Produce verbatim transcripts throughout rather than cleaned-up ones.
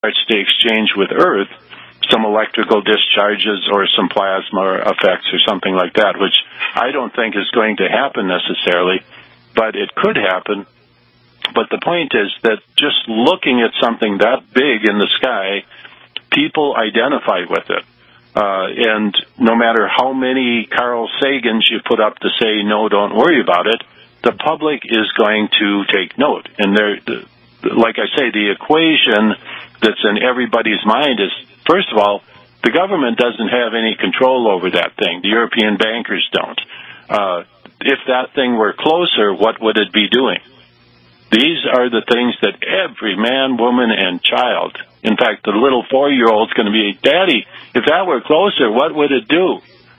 starts to exchange with Earth some electrical discharges or some plasma effects or something like that, which I don't think is going to happen necessarily, but it could happen. But the point is that just looking at something that big in the sky, people identify with it. Uh, and no matter how many Carl Sagans you put up to say, no, don't worry about it, the public is going to take note. And there, like I say, the equation that's in everybody's mind is, first of all, the government doesn't have any control over that thing. The European bankers don't. Uh, if that thing were closer, what would it be doing? These are the things that every man, woman, and child, in fact, the little four-year-old's going to be, Daddy, if that were closer, what would it do?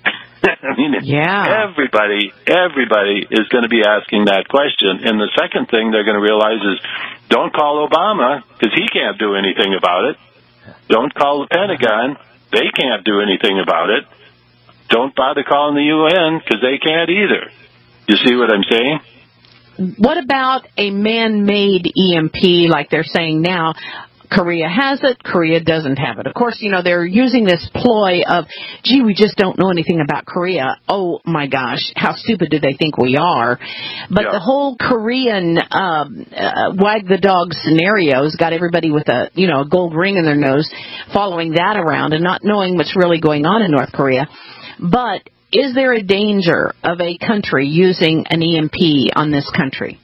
I mean, yeah. everybody, everybody is going to be asking that question. And the second thing they're going to realize is, don't call Obama, because he can't do anything about it. Don't call the Pentagon. They can't do anything about it. Don't bother calling the U N, because they can't either. You see what I'm saying? What about a man-made E M P like they're saying now? Korea has it, Korea doesn't have it. Of course, you know, they're using this ploy of, gee, we just don't know anything about Korea. Oh, my gosh, how stupid do they think we are? But yeah. the whole Korean um, uh, wag the dog scenario's got everybody with a, you know, a gold ring in their nose following that around and not knowing what's really going on in North Korea. But is there a danger of a country using an E M P on this country?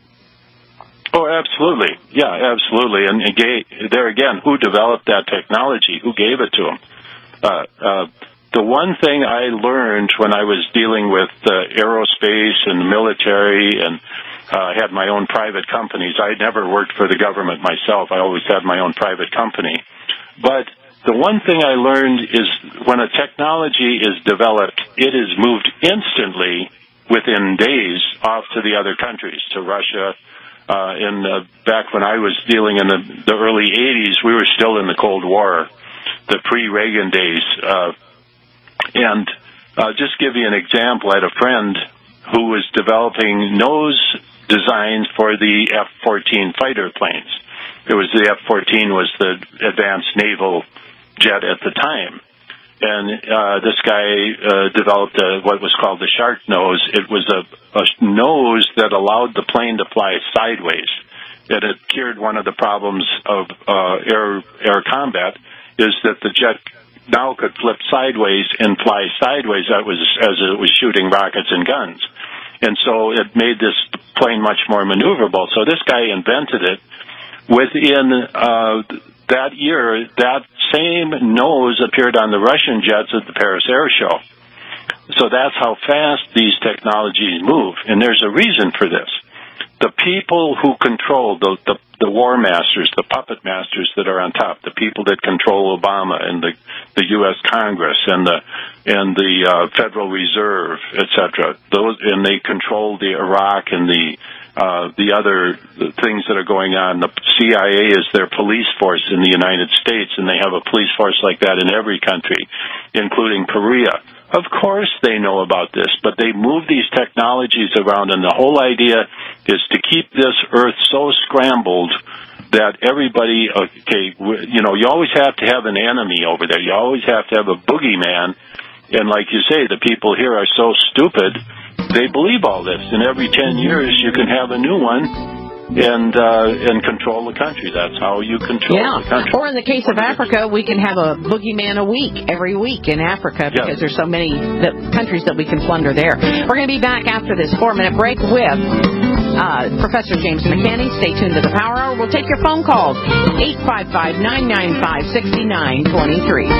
Oh, absolutely. Yeah, absolutely. And there again, who developed that technology? Who gave it to them? Uh, uh, the one thing I learned when I was dealing with uh, aerospace and military and uh, had my own private companies, I never worked for the government myself. I always had my own private company. But the one thing I learned is when a technology is developed, it is moved instantly within days off to the other countries, to Russia. Uh, in uh, back when I was dealing in the, the early eighties, we were still in the Cold War, the pre-Reagan days. Uh, and uh, just give you an example, I had a friend who was developing nose designs for the F fourteen fighter planes. It was the F fourteen was the advanced naval jet at the time. And uh, this guy uh, developed a, what was called the shark nose. It was a, a nose that allowed the plane to fly sideways. It had cured one of the problems of uh, air air combat, is that the jet now could flip sideways and fly sideways that was, as it was shooting rockets and guns. And so it made this plane much more maneuverable. So this guy invented it. Within uh, that year, that same nose appeared on the Russian jets at the Paris Air Show. So that's how fast these technologies move, and there's a reason for this. The people who control, the, the, the war masters, the puppet masters that are on top, the people that control Obama and the, the U S Congress and the, and the uh, Federal Reserve, et cetera, those, and they control the Iraq and the Uh, the other things that are going on. The C I A is their police force in the United States, and they have a police force like that in every country, including Korea. Of course they know about this, but they move these technologies around, and the whole idea is to keep this earth so scrambled that everybody, okay, you know, you always have to have an enemy over there. You always have to have a boogeyman, and like you say, the people here are so stupid, they believe all this, and every ten years you can have a new one and uh, and control the country. That's how you control yeah. the country. Or in the case of Africa, we can have a boogeyman a week, every week in Africa, because yeah. there's so many that, countries that we can plunder there. We're going to be back after this four-minute break with uh, Professor James McCanney. Stay tuned to the Power Hour. We'll take your phone calls, eight five five, nine nine five, six nine two three.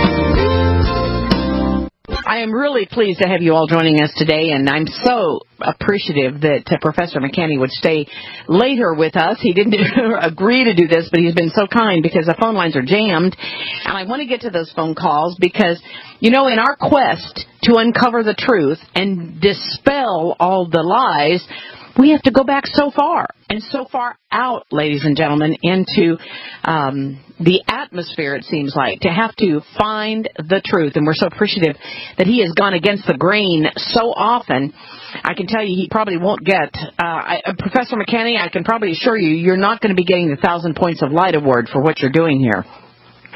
I am really pleased to have you all joining us today, and I'm so appreciative that uh, Professor McCanney would stay later with us. He didn't agree to do this, but he's been so kind because the phone lines are jammed, and I want to get to those phone calls because, you know, in our quest to uncover the truth and dispel all the lies, we have to go back so far and so far out, ladies and gentlemen, into um, the atmosphere, it seems like, to have to find the truth. And we're so appreciative that he has gone against the grain so often. I can tell you he probably won't get, uh, I, uh, Professor McCanney, I can probably assure you, you're not going to be getting the Thousand Points of Light Award for what you're doing here.